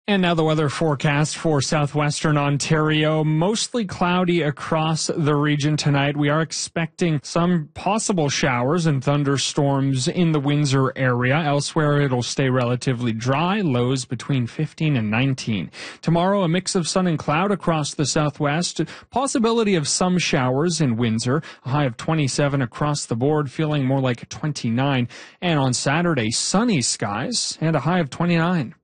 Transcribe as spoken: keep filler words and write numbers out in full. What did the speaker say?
And now the weather forecast for southwestern Ontario. Mostly cloudy across the region tonight. We are expecting some possible showers and thunderstorms in the Windsor area. Elsewhere, it'll stay relatively dry, lows between fifteen and nineteen. Tomorrow, a mix of sun and cloud across the southwest. Possibility of some showers in Windsor. A high of twenty-seven across the board, feeling more like twenty-nine. And on Saturday, sunny skies and a high of twenty-nine.